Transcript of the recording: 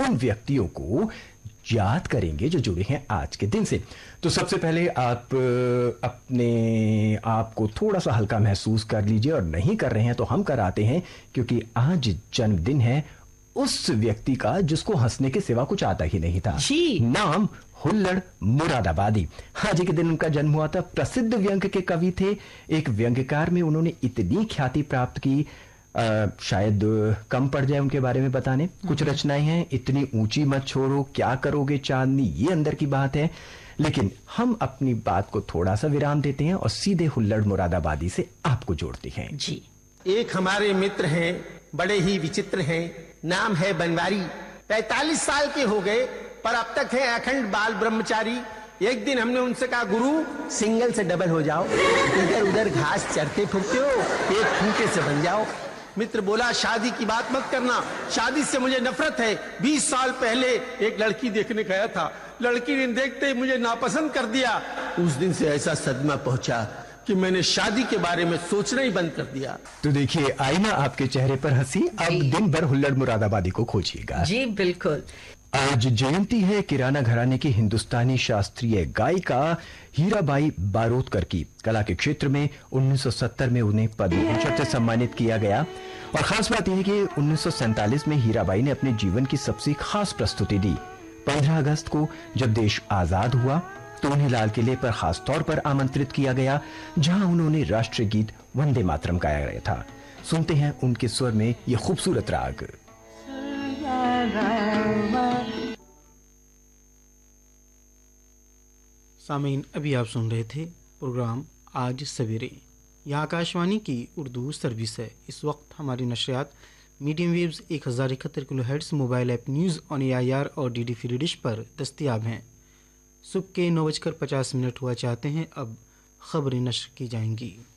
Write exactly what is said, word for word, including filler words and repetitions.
उन व्यक्तियों को याद करेंगे जो जुड़े हैं आज के दिन से। तो सबसे पहले आप अपने आप को थोड़ा सा हल्का महसूस कर लीजिए, और नहीं कर रहे हैं तो हम कराते हैं, क्योंकि आज जन्मदिन है उस व्यक्ति का जिसको हंसने के सिवा कुछ आता ही नहीं था। जी। नाम हुल्लड़ मुरादाबादी। आज के दिन उनका जन्म हुआ था। प्रसिद्ध व्यंग्य के कवि थे। एक व्यंग्यकार में उन्होंने इतनी ख्याति प्राप्त की, आ, शायद कम पड़ जाए उनके बारे में बताने। कुछ रचनाएं हैं, इतनी ऊंची मत छोड़ो, क्या करोगे चांदनी, ये अंदर की बात है। लेकिन हम अपनी बात को थोड़ा सा विराम देते हैं और सीधे हुल्लड़ मुरादाबादी से आपको जोड़ते हैं। जी। एक हमारे मित्र हैं, बड़े ही विचित्र हैं, नाम है बनवारी। पैतालीस साल के हो गए पर अब तक है अखंड बाल ब्रह्मचारी। एक दिन हमने उनसे कहा, गुरु सिंगल से डबल हो जाओ, इधर उधर घास चरते फिरते हो, एक खूंटे से बन जाओ। मित्र बोला, शादी की बात मत करना, शादी से मुझे नफरत है। बीस साल पहले एक लड़की देखने गया था, लड़की ने देखते ही मुझे नापसंद कर दिया। उस दिन से ऐसा सदमा पहुंचा कि मैंने शादी के बारे में सोचना ही बंद कर दिया। तो देखिए, आई ना आपके चेहरे पर हंसी। अब दिन भर हुल्लड़ मुरादाबादी को खोजिएगा। जी बिल्कुल। आज जयंती है किराना घराने की हिंदुस्तानी शास्त्रीय गायिका हीराबाई बारोतकर की। कला के क्षेत्र में उन्नीस सौ सत्तर में उन्हें पद्म भूषण से सम्मानित किया गया। और खास बात यह है कि उन्नीस सौ सैंतालीस में हीराबाई ने अपने जीवन की सबसे खास प्रस्तुति दी। पंद्रह अगस्त को जब देश आजाद हुआ तो उन्हें लाल किले पर खास तौर पर आमंत्रित किया गया, जहां उन्होंने राष्ट्रीय गीत वंदे मातरम गाया गया था। सुनते हैं उनके स्वर में यह खूबसूरत राग। सामीन, अभी आप सुन रहे थे प्रोग्राम आज सवेरे। यह आकाशवाणी की उर्दू सर्विस है। इस वक्त हमारी नशरियात मीडियम वेव्स एक हज़ार इकहत्तर kilo हेर्ट्ज, mobile app news on A I R और डी डी फ्री डिश पर दस्तियाब हैं। सुबह के नौ बजकर पचास मिनट हुआ चाहते हैं। अब खबरें नशर की जाएंगी।